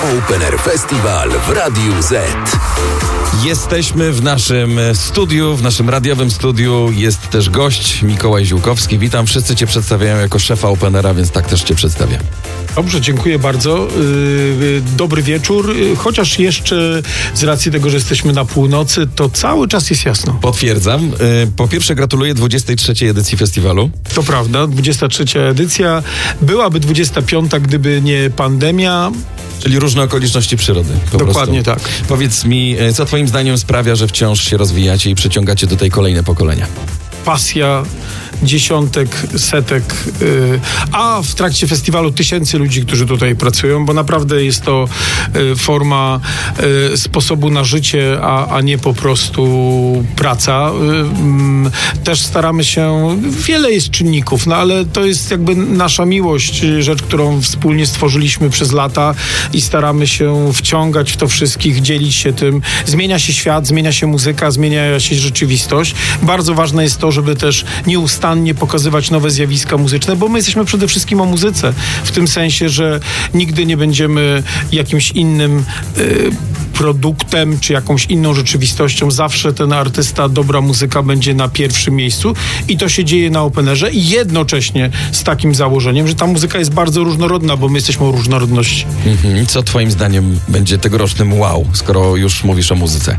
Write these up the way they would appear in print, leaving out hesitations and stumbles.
Open Air Festival w Radiu Z. Jesteśmy w naszym studiu, w naszym radiowym studiu. Jest też gość Mikołaj Ziółkowski. Witam, wszyscy Cię przedstawiają jako szefa Openera, więc tak też Cię przedstawię. Dobrze, dziękuję bardzo. Dobry wieczór. Chociaż jeszcze z racji tego, że jesteśmy na północy, to cały czas jest jasno. Potwierdzam. Po pierwsze gratuluję 23. edycji festiwalu. To prawda, 23. edycja. Byłaby 25, gdyby nie pandemia. Czyli różne okoliczności przyrody. Dokładnie tak. Powiedz mi, co Twoim zdaniem sprawia, że wciąż się rozwijacie i przyciągacie tutaj kolejne pokolenia? Pasja dziesiątek, setek, a w trakcie festiwalu tysięcy ludzi, którzy tutaj pracują, bo naprawdę jest to forma sposobu na życie, a nie po prostu praca. Też staramy się, wiele jest czynników, no ale to jest jakby nasza miłość, rzecz, którą wspólnie stworzyliśmy przez lata i staramy się wciągać w to wszystkich, dzielić się tym. Zmienia się świat, zmienia się muzyka, zmienia się rzeczywistość. Bardzo ważne jest to, żeby też nieustannie pokazywać nowe zjawiska muzyczne, bo my jesteśmy przede wszystkim o muzyce. W tym sensie, że nigdy nie będziemy jakimś innym produktem, czy jakąś inną rzeczywistością. Zawsze ten artysta, dobra muzyka będzie na pierwszym miejscu i to się dzieje na Openerze i jednocześnie z takim założeniem, że ta muzyka jest bardzo różnorodna, bo my jesteśmy o różnorodności. Co Twoim zdaniem będzie tegorocznym wow, skoro już mówisz o muzyce?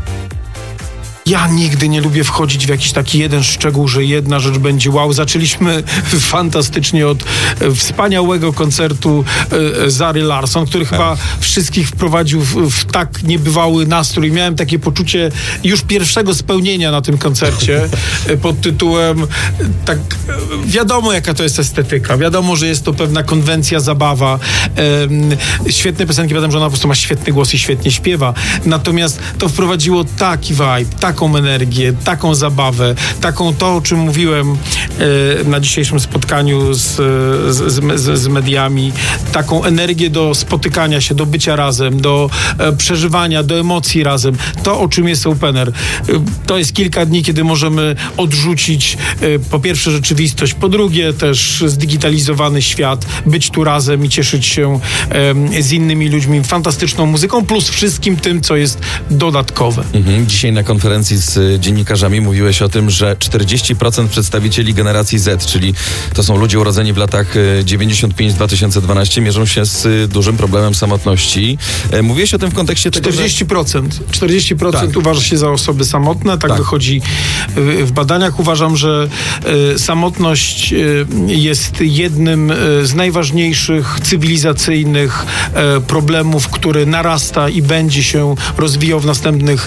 Ja nigdy nie lubię wchodzić w jakiś taki jeden szczegół, że jedna rzecz będzie wow. Zaczęliśmy fantastycznie od wspaniałego koncertu Zary Larsson, który chyba wszystkich wprowadził w tak niebywały nastrój. Miałem takie poczucie już pierwszego spełnienia na tym koncercie pod tytułem tak, wiadomo jaka to jest estetyka, wiadomo, że jest to pewna konwencja, zabawa. Świetne piosenki, wiadomo, że ona po prostu ma świetny głos i świetnie śpiewa. Natomiast to wprowadziło taki vibe, taką energię, taką zabawę, taką to, o czym mówiłem na dzisiejszym spotkaniu z mediami, taką energię do spotykania się, do bycia razem, do przeżywania, do emocji razem. To, o czym jest Open Air. To jest kilka dni, kiedy możemy odrzucić po pierwsze rzeczywistość, po drugie też zdigitalizowany świat, być tu razem i cieszyć się z innymi ludźmi, fantastyczną muzyką, plus wszystkim tym, co jest dodatkowe. Dzisiaj na konferencji z dziennikarzami mówiłeś o tym, że 40% przedstawicieli generacji Z, czyli to są ludzie urodzeni w latach 95-2012, mierzą się z dużym problemem samotności. Mówiłeś o tym w kontekście tego, 40% tak. Uważa się za osoby samotne, tak wychodzi w badaniach. Uważam, że samotność jest jednym z najważniejszych cywilizacyjnych problemów, który narasta i będzie się rozwijał w następnych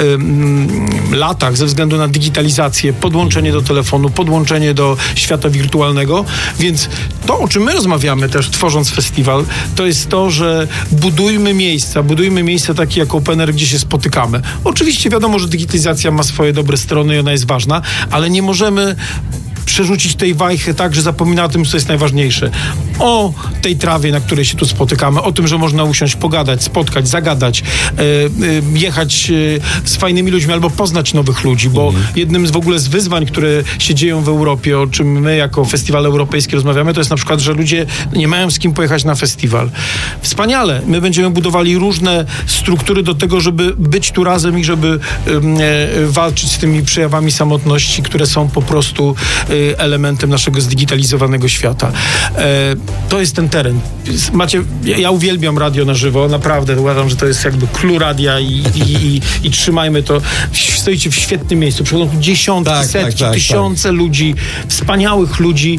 latach ze względu na digitalizację, podłączenie do telefonu, podłączenie do świata wirtualnego, więc to, o czym my rozmawiamy też tworząc festiwal, to jest to, że budujmy miejsca takie jak Open Air, gdzie się spotykamy. Oczywiście wiadomo, że digitalizacja ma swoje dobre strony i ona jest ważna, ale nie możemy przerzucić tej wajchy tak, że zapomina o tym, co jest najważniejsze. O tej trawie, na której się tu spotykamy, o tym, że można usiąść, pogadać, spotkać, zagadać, jechać z fajnymi ludźmi albo poznać nowych ludzi, bo jednym z w ogóle z wyzwań, które się dzieją w Europie, o czym my jako Festiwal Europejski rozmawiamy, to jest na przykład, że ludzie nie mają z kim pojechać na festiwal. Wspaniale. My będziemy budowali różne struktury do tego, żeby być tu razem i żeby walczyć z tymi przejawami samotności, które są po prostu elementem naszego zdigitalizowanego świata. To jest ten teren. Ja uwielbiam radio na żywo, naprawdę uważam, że to jest jakby clue radia i trzymajmy to. Stoicie w świetnym miejscu. Przychodzą tu dziesiątki, setki, tysiące ludzi, wspaniałych ludzi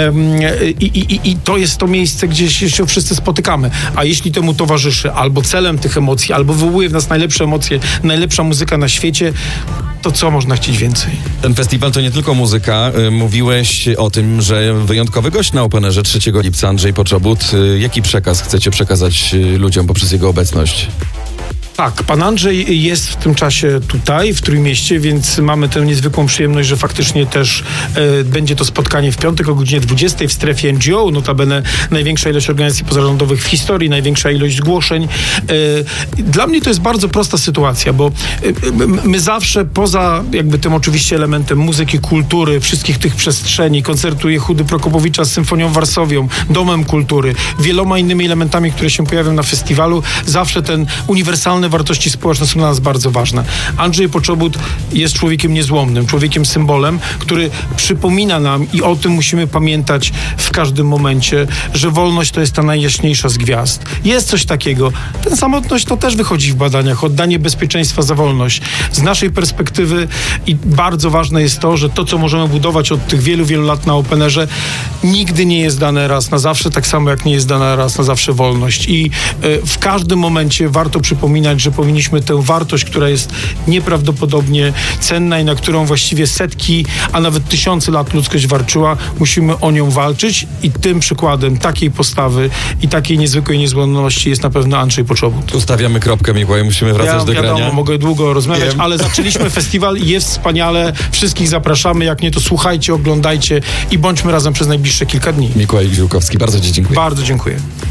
i to jest to miejsce, gdzie się wszyscy spotykamy. A jeśli temu towarzyszy albo celem tych emocji, albo wywołuje w nas najlepsze emocje, najlepsza muzyka na świecie, to co można chcieć więcej? Ten festiwal to nie tylko muzyka. Mówiłeś o tym, że wyjątkowy gość na Openerze 3 lipca, Andrzej Poczobut. Jaki przekaz chcecie przekazać ludziom poprzez jego obecność? Tak, pan Andrzej jest w tym czasie tutaj, w Trójmieście, więc mamy tę niezwykłą przyjemność, że faktycznie też będzie to spotkanie w piątek o godzinie 20 w strefie NGO, notabene największa ilość organizacji pozarządowych w historii, największa ilość zgłoszeń. Dla mnie to jest bardzo prosta sytuacja, bo my zawsze poza jakby tym oczywiście elementem muzyki, kultury, wszystkich tych przestrzeni, koncertu Jehudy Prokopowicza z Symfonią Warsowią, Domem Kultury, wieloma innymi elementami, które się pojawią na festiwalu, zawsze ten uniwersalne wartości społeczne są dla nas bardzo ważne. Andrzej Poczobut jest człowiekiem niezłomnym, człowiekiem symbolem, który przypomina nam i o tym musimy pamiętać w każdym momencie, że wolność to jest ta najjaśniejsza z gwiazd. Jest coś takiego. Ten samotność to też wychodzi w badaniach. Oddanie bezpieczeństwa za wolność. Z naszej perspektywy i bardzo ważne jest to, że to, co możemy budować od tych wielu, wielu lat na Openerze, nigdy nie jest dane raz na zawsze, tak samo jak nie jest dana raz na zawsze wolność. I w każdym momencie warto przypominać, że powinniśmy tę wartość, która jest nieprawdopodobnie cenna i na którą właściwie setki, a nawet tysiące lat ludzkość walczyła, musimy o nią walczyć i tym przykładem takiej postawy i takiej niezwykłej niezłomności jest na pewno Andrzej Poczobut. Tu stawiamy kropkę, Mikołaj, musimy wracać do grania. Wiadomo, mogę długo rozmawiać, ale zaczęliśmy festiwal i jest wspaniale. Wszystkich zapraszamy, jak nie to słuchajcie, oglądajcie i bądźmy razem przez najbliższe kilka dni. Mikołaj Ziółkowski, bardzo Ci dziękuję. Bardzo dziękuję.